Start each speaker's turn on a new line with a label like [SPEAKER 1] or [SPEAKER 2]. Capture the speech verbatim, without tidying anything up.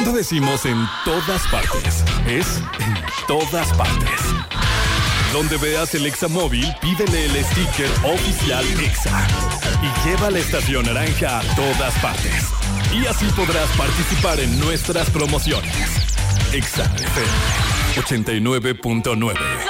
[SPEAKER 1] Cuando decimos en todas partes, es en todas partes. Donde veas el Exa móvil, pídele el sticker oficial Exa y lleva la estación naranja a todas partes. Y así podrás participar en nuestras promociones. Exa F M ochenta y nueve punto nueve.